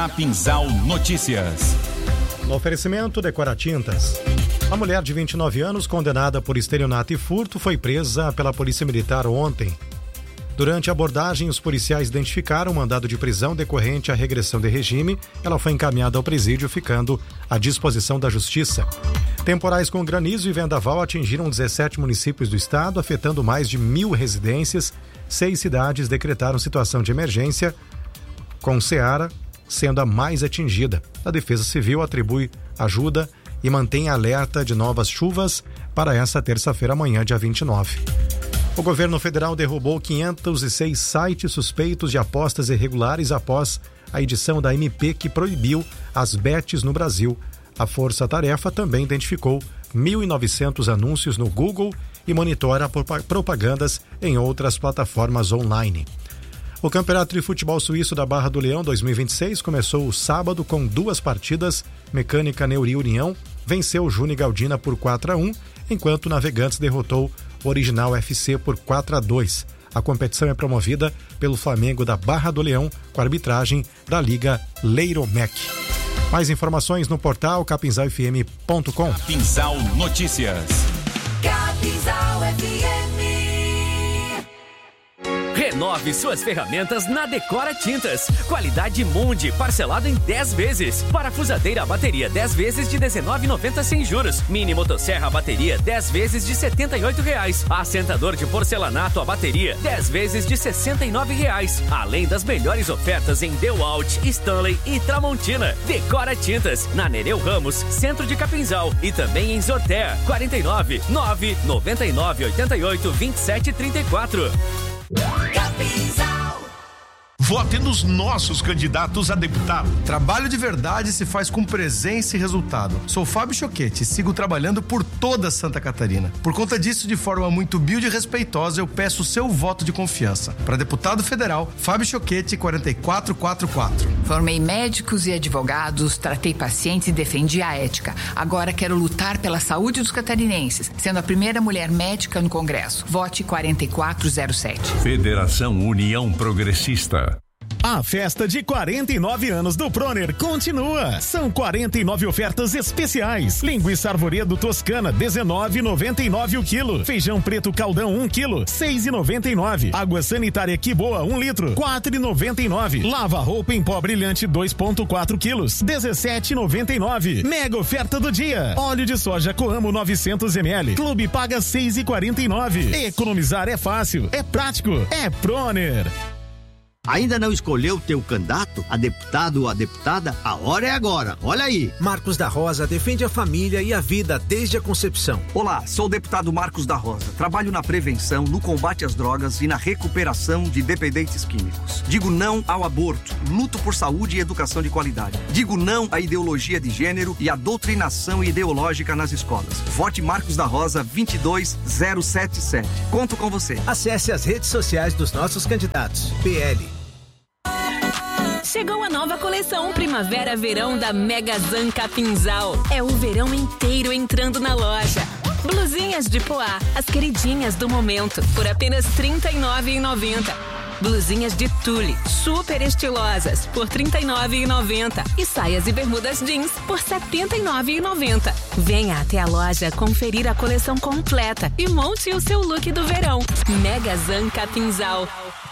Capinzal Notícias. No oferecimento Decora Tintas. A mulher de 29 anos, condenada por estelionato e furto, foi presa pela Polícia Militar ontem. Durante a abordagem, os policiais identificaram um mandado de prisão decorrente à regressão de regime. Ela foi encaminhada ao presídio, ficando à disposição da Justiça. Temporais com granizo e vendaval atingiram 17 municípios do estado, afetando mais de 1.000 residências. 6 cidades decretaram situação de emergência, com Ceará sendo a mais atingida. A Defesa Civil atribui ajuda e mantém alerta de novas chuvas para essa terça-feira, amanhã, dia 29. O governo federal derrubou 506 sites suspeitos de apostas irregulares após a edição da MP que proibiu as bets no Brasil. A Força Tarefa também identificou 1.900 anúncios no Google e monitora propagandas em outras plataformas online. O Campeonato de Futebol Suíço da Barra do Leão 2026 começou o sábado com 2 partidas. Mecânica Neuri União venceu o Juni Galdina por 4-1, enquanto Navegantes derrotou o Original FC por 4-2. A competição é promovida pelo Flamengo da Barra do Leão com arbitragem da Liga Leiromec. Mais informações no portal capinzalfm.com. Capinzal Notícias. Capinzal FM. Renove suas ferramentas na Decora Tintas. Qualidade Mundi, parcelado em 10 vezes. Parafusadeira bateria 10 vezes de R$19,90 sem juros. Mini motosserra bateria 10 vezes de R$78. Assentador de porcelanato a bateria 10 vezes de R$69. Além das melhores ofertas em DeWalt, Stanley e Tramontina. Decora Tintas, na Nereu Ramos, centro de Capinzal, e também em Zortea, 49 999 88 27 34. Capinzal. Vote nos nossos candidatos a deputado. Trabalho de verdade se faz com presença e resultado. Sou Fábio Choquete e sigo trabalhando por toda Santa Catarina. Por conta disso, de forma muito humilde e respeitosa, eu peço o seu voto de confiança. Para deputado federal, Fábio Choquete, 4444. Formei médicos e advogados, tratei pacientes e defendi a ética. Agora quero lutar pela saúde dos catarinenses, sendo a primeira mulher médica no Congresso. Vote 4407. Federação União Progressista. A festa de 49 anos do Proner continua. São 49 ofertas especiais. Linguiça Arvoredo Toscana, R$19,99 o quilo. Feijão preto Caldão, 1 quilo, R$6,99. Água sanitária Que Boa, 1 litro, R$4,99. Lava roupa em pó brilhante, 2,4 quilos, R$17,99. Mega oferta do dia. Óleo de soja Coamo, 900 ml. Clube paga R$6,49. Economizar é fácil, é prático, é Proner. Ainda não escolheu o teu candidato, a deputado ou a deputada? A hora é agora, olha aí. Marcos da Rosa defende a família e a vida desde a concepção. Olá, sou o deputado Marcos da Rosa. Trabalho na prevenção, no combate às drogas e na recuperação de dependentes químicos. Digo não ao aborto, luto por saúde e educação de qualidade. Digo não à ideologia de gênero e à doutrinação ideológica nas escolas. Vote Marcos da Rosa 22077. Conto com você. Acesse as redes sociais dos nossos candidatos. PL. Chegou a nova coleção Primavera-Verão da Megazan Capinzal. É o verão inteiro entrando na loja. Blusinhas de poá, as queridinhas do momento, por apenas R$39,90. Blusinhas de tule, super estilosas, por R$39,90. E saias e bermudas jeans, por R$79,90. Venha até a loja conferir a coleção completa e monte o seu look do verão. Megazan Capinzal.